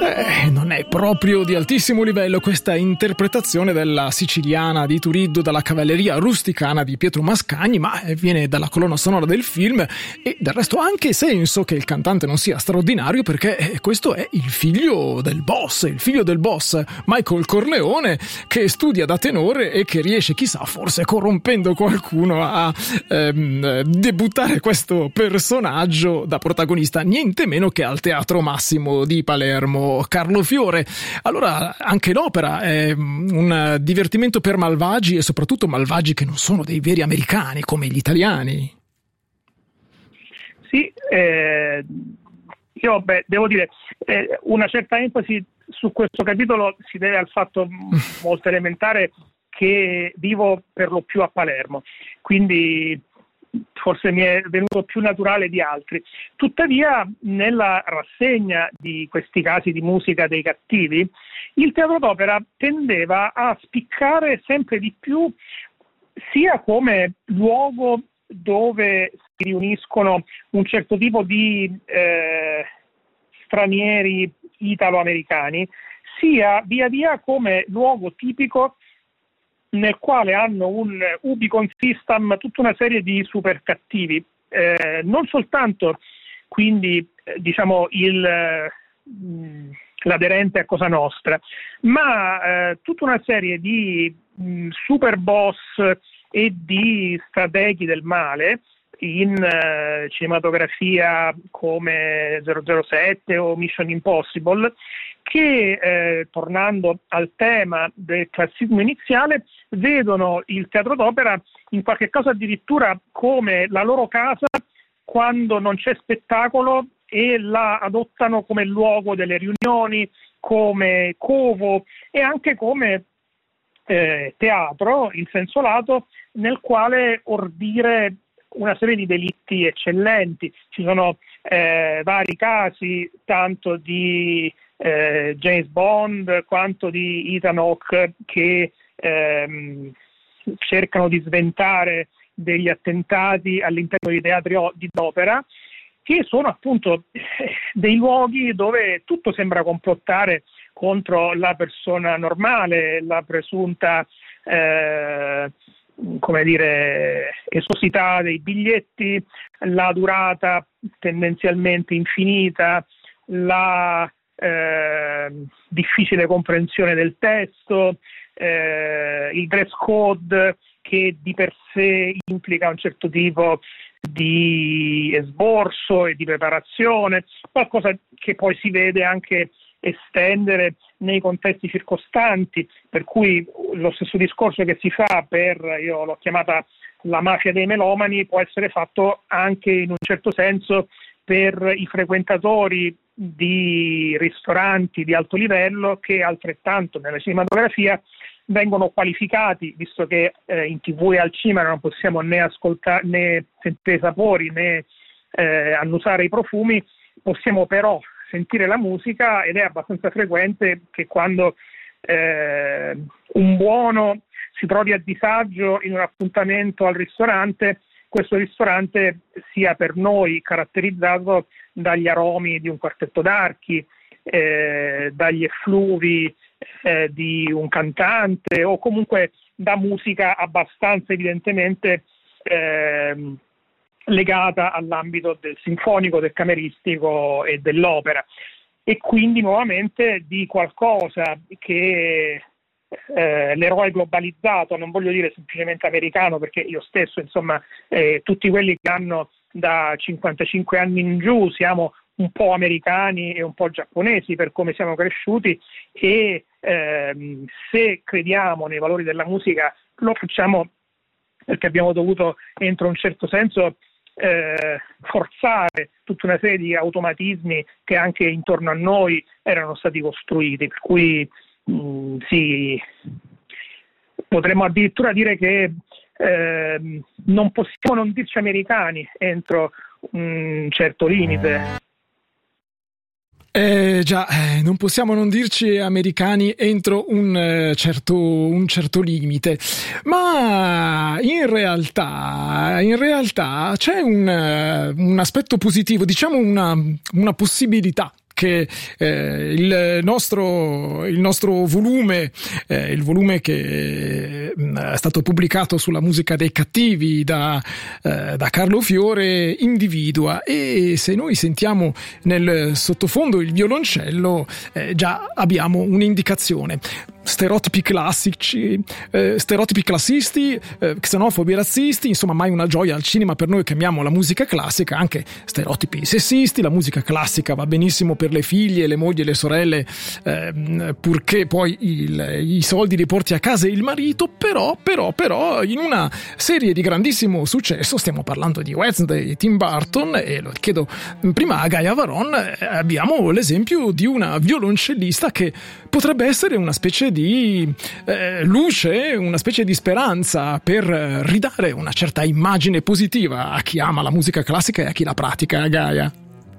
Non è proprio di altissimo livello questa interpretazione della Siciliana di Turiddu dalla cavalleria rusticana di Pietro Mascagni, ma viene dalla colonna sonora del film e del resto ha anche senso che il cantante non sia straordinario perché questo è il figlio del boss Michael Corleone, che studia da tenore e che riesce, chissà, forse corrompendo qualcuno a debuttare questo personaggio da protagonista niente meno che al Teatro Massimo di Palermo. Carlo Fiore, allora anche l'opera è un divertimento per malvagi e soprattutto malvagi che non sono dei veri americani come gli italiani. Sì, io devo dire, una certa enfasi su questo capitolo si deve al fatto molto elementare che vivo per lo più a Palermo, quindi forse mi è venuto più naturale di altri. Tuttavia, nella rassegna di questi casi di musica dei cattivi, il teatro d'opera tendeva a spiccare sempre di più sia come luogo dove si riuniscono un certo tipo di stranieri italo-americani, sia via via come luogo tipico nel quale hanno un ubicon system tutta una serie di super cattivi, non soltanto quindi l'aderente a Cosa Nostra, ma tutta una serie di super boss e di strateghi del male in cinematografia come 007 o Mission Impossible, che tornando al tema del classismo iniziale vedono il teatro d'opera in qualche caso addirittura come la loro casa quando non c'è spettacolo e la adottano come luogo delle riunioni, come covo e anche come teatro in senso lato nel quale ordire una serie di delitti eccellenti. Ci sono vari casi tanto di James Bond quanto di Ethan Hawke che cercano di sventare degli attentati all'interno di teatri d'opera, che sono appunto dei luoghi dove tutto sembra complottare contro la persona normale, la presunta esosità dei biglietti, la durata tendenzialmente infinita, la difficile comprensione del testo, il dress code che di per sé implica un certo tipo di esborso e di preparazione, qualcosa che poi si vede anche estendere nei contesti circostanti, per cui lo stesso discorso che si fa io l'ho chiamata la mafia dei melomani, può essere fatto anche in un certo senso per i frequentatori di ristoranti di alto livello che altrettanto nella cinematografia vengono qualificati, visto che in TV e al cinema non possiamo né ascoltare né sentire i sapori né annusare i profumi, possiamo però sentire la musica ed è abbastanza frequente che quando un buono si trovi a disagio in un appuntamento al ristorante, questo ristorante sia per noi caratterizzato dagli aromi di un quartetto d'archi, dagli effluvi di un cantante o comunque da musica abbastanza evidentemente legata all'ambito del sinfonico, del cameristico e dell'opera, e quindi nuovamente di qualcosa che l'eroe globalizzato, non voglio dire semplicemente americano perché io stesso tutti quelli che hanno da 55 anni in giù siamo un po' americani e un po' giapponesi per come siamo cresciuti e se crediamo nei valori della musica lo facciamo perché abbiamo dovuto entro un certo senso forzare tutta una serie di automatismi che anche intorno a noi erano stati costruiti, per cui sì, potremmo addirittura dire che non possiamo non dirci americani entro un certo limite. Non possiamo non dirci americani entro un certo limite, ma in realtà c'è un aspetto positivo, diciamo una possibilità perché il nostro volume, il volume che è stato pubblicato sulla musica dei cattivi da Carlo Fiore, individua, e se noi sentiamo nel sottofondo il violoncello già abbiamo un'indicazione. Stereotipi classici, stereotipi classisti, xenofobi e razzisti, insomma mai una gioia al cinema per noi che amiamo la musica classica, anche stereotipi sessisti. La musica classica va benissimo per le figlie, le mogli e le sorelle, purché poi i soldi li porti a casa il marito, però in una serie di grandissimo successo, stiamo parlando di Wednesday e Tim Burton, e lo chiedo prima a Gaia Varon, abbiamo l'esempio di una violoncellista che potrebbe essere una specie di luce, una specie di speranza per ridare una certa immagine positiva a chi ama la musica classica e a chi la pratica, Gaia.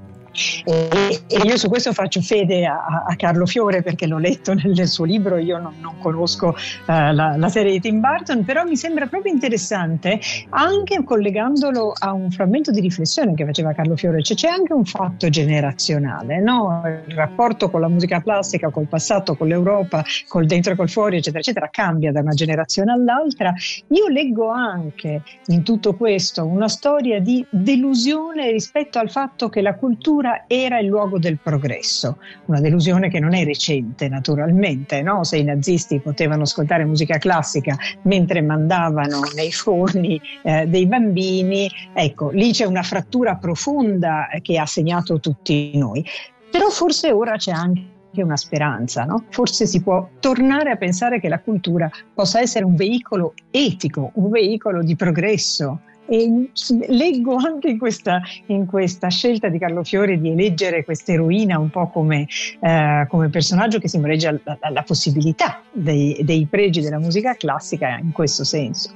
E io su questo faccio fede a Carlo Fiore, perché l'ho letto nel suo libro. Io non conosco la serie di Tim Burton, però mi sembra proprio interessante, anche collegandolo a un frammento di riflessione che faceva Carlo Fiore. C'è anche un fatto generazionale, no? Il rapporto con la musica classica, col passato, con l'Europa, col dentro e col fuori, eccetera eccetera, cambia da una generazione all'altra. Io leggo anche in tutto questo una storia di delusione rispetto al fatto che la cultura era il luogo del progresso, una delusione che non è recente naturalmente, no? Se i nazisti potevano ascoltare musica classica mentre mandavano nei forni dei bambini, ecco, lì c'è una frattura profonda che ha segnato tutti noi. Però forse ora c'è anche una speranza, no? Forse si può tornare a pensare che la cultura possa essere un veicolo etico, un veicolo di progresso. E leggo anche in questa scelta di Carlo Fiore di eleggere questa eroina un po' come personaggio che simboleggia la possibilità dei pregi della musica classica in questo senso.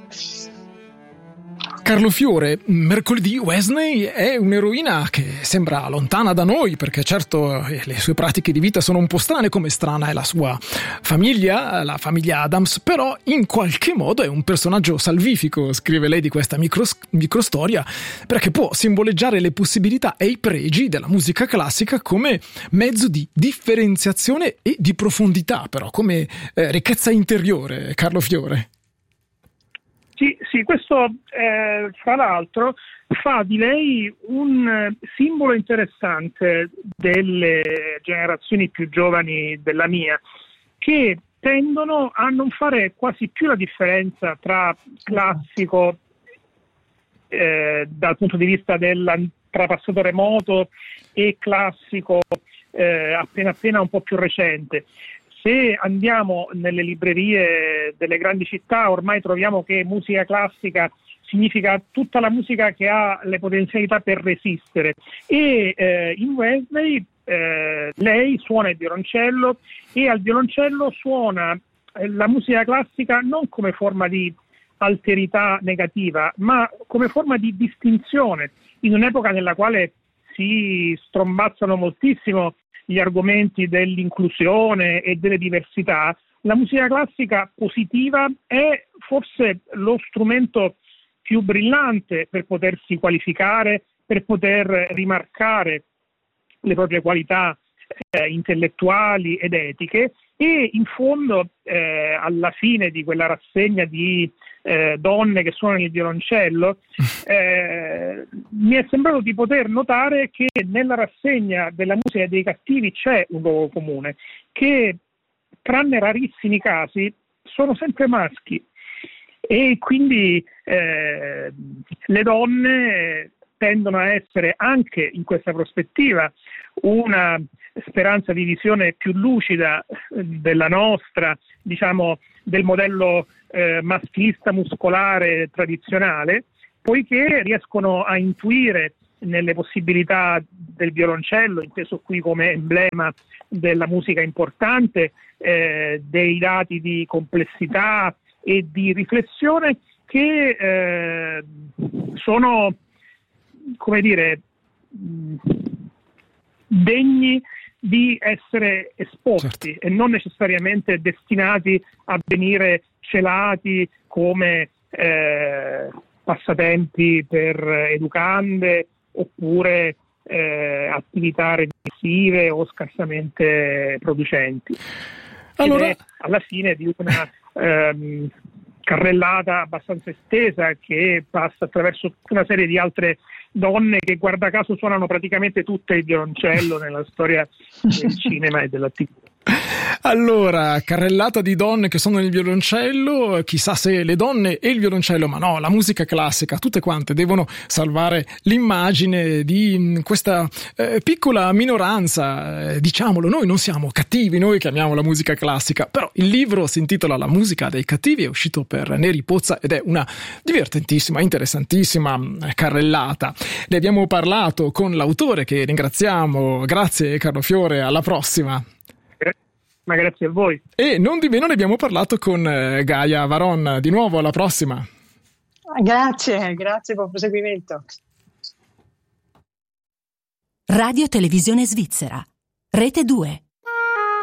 Carlo Fiore, mercoledì Wednesday è un'eroina che sembra lontana da noi, perché certo le sue pratiche di vita sono un po' strane, come strana è la sua famiglia, la famiglia Adams, però in qualche modo è un personaggio salvifico, scrive lei di questa microstoria, perché può simboleggiare le possibilità e i pregi della musica classica come mezzo di differenziazione e di profondità, però come ricchezza interiore, Carlo Fiore. Sì, questo fra l'altro fa di lei un simbolo interessante delle generazioni più giovani della mia, che tendono a non fare quasi più la differenza tra classico dal punto di vista tra passato remoto e classico appena un po' più recente. Se andiamo nelle librerie delle grandi città, ormai troviamo che musica classica significa tutta la musica che ha le potenzialità per resistere. E in Wednesday lei suona il violoncello, e al violoncello suona la musica classica non come forma di alterità negativa, ma come forma di distinzione, in un'epoca nella quale si strombazzano moltissimo gli argomenti dell'inclusione e delle diversità. La musica classica positiva è forse lo strumento più brillante per potersi qualificare, per poter rimarcare le proprie qualità intellettuali ed etiche, e in fondo alla fine di quella rassegna di donne che suonano il violoncello mi è sembrato di poter notare che nella rassegna della musica dei cattivi c'è un luogo comune, che tranne rarissimi casi sono sempre maschi, e quindi le donne tendono a essere anche in questa prospettiva una speranza di visione più lucida della nostra, diciamo del modello maschilista muscolare tradizionale, poiché riescono a intuire nelle possibilità del violoncello, inteso qui come emblema della musica importante, dei dati di complessità e di riflessione che sono, come dire, degni di essere esposti, certo, e non necessariamente destinati a venire celati come passatempi per educande, oppure attività regressive o scarsamente producenti. Allora, ed è alla fine di una carrellata abbastanza estesa che passa attraverso tutta una serie di altre donne che guarda caso suonano praticamente tutte il violoncello nella storia del cinema e della TV. Allora, carrellata di donne che suonano il violoncello, chissà se le donne e il violoncello, ma no, la musica classica, tutte quante devono salvare l'immagine di questa piccola minoranza, diciamolo, noi non siamo cattivi, noi che amiamo la musica classica, però il libro si intitola La musica dei cattivi, è uscito per Neri Pozza ed è una divertentissima, interessantissima carrellata. Ne abbiamo parlato con l'autore che ringraziamo, grazie Carlo Fiore, alla prossima. Ma grazie a voi. E non di meno ne abbiamo parlato con Gaia Varon. Di nuovo, alla prossima. Grazie, buon proseguimento. Radio Televisione Svizzera, Rete 2.